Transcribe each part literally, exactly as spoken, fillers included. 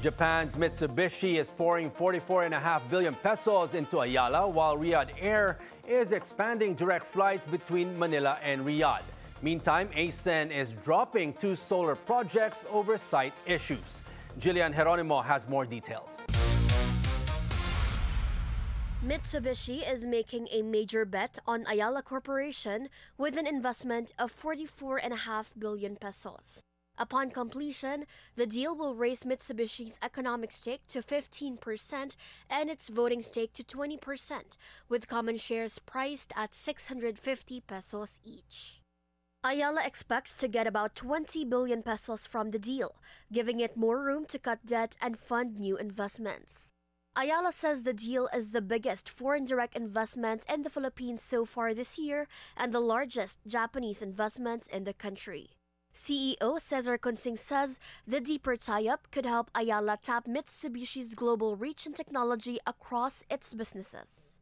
Japan's Mitsubishi is pouring forty-four point five billion pesos into Ayala, while Riyadh Air is expanding direct flights between Manila and Riyadh. Meantime, A S E N is dropping two solar projects over site issues. Jillian Geronimo has more details. Mitsubishi is making a major bet on Ayala Corporation with an investment of forty-four point five billion pesos. Upon completion, the deal will raise Mitsubishi's economic stake to fifteen percent and its voting stake to twenty percent, with common shares priced at six hundred fifty pesos each. Ayala expects to get about twenty billion pesos from the deal, giving it more room to cut debt and fund new investments. Ayala says the deal is the biggest foreign direct investment in the Philippines so far this year and the largest Japanese investment in the country. C E O Cesar Consing says the deeper tie-up could help Ayala tap Mitsubishi's global reach and technology across its businesses.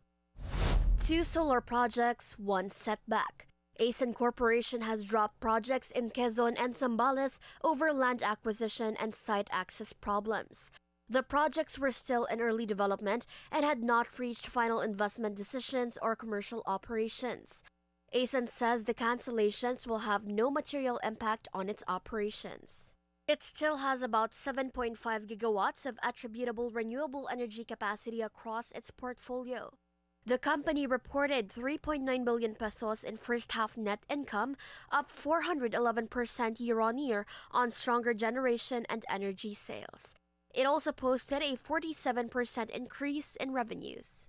Two solar projects, one setback. A S E N Corporation has dropped projects in Quezon and Zambales over land acquisition and site access problems. The projects were still in early development and had not reached final investment decisions or commercial operations. A S E N says the cancellations will have no material impact on its operations. It still has about seven point five gigawatts of attributable renewable energy capacity across its portfolio. The company reported three point nine billion pesos in first-half net income, up four hundred eleven percent year-on-year on stronger generation and energy sales. It also posted a forty-seven percent increase in revenues.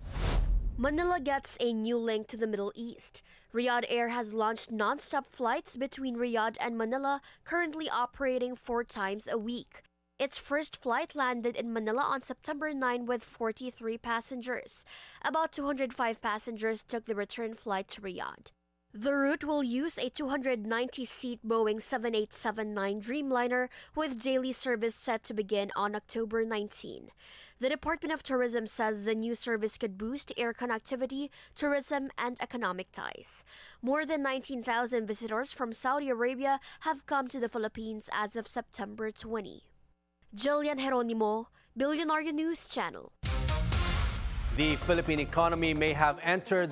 Manila gets a new link to the Middle East. Riyadh Air has launched non-stop flights between Riyadh and Manila, currently operating four times a week. Its first flight landed in Manila on September ninth with forty-three passengers. About two hundred five passengers took the return flight to Riyadh. The route will use a two hundred ninety seat Boeing seven eight seven nine Dreamliner with daily service set to begin on October nineteenth. The Department of Tourism says the new service could boost air connectivity, tourism, and economic ties. More than nineteen thousand visitors from Saudi Arabia have come to the Philippines as of September twentieth. Jillian Geronimo, Billionaire News Channel. The Philippine economy may have entered